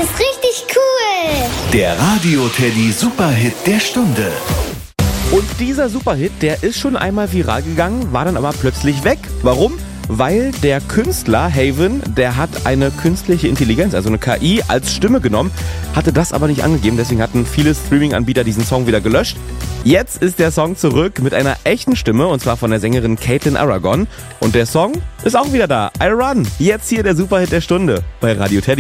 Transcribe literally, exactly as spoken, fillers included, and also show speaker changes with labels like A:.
A: ist richtig cool.
B: Der Radio Teddy Superhit der Stunde.
C: Und dieser Superhit, der ist schon einmal viral gegangen, war dann aber plötzlich weg. Warum? Weil der Künstler Haven, der hat eine künstliche Intelligenz, also eine K I, als Stimme genommen, hatte das aber nicht angegeben, deswegen hatten viele Streaming-Anbieter diesen Song wieder gelöscht. Jetzt ist der Song zurück mit einer echten Stimme, und zwar von der Sängerin Caitlin Aragon. Und der Song ist auch wieder da. I Run. Jetzt hier der Superhit der Stunde bei Radio Teddy.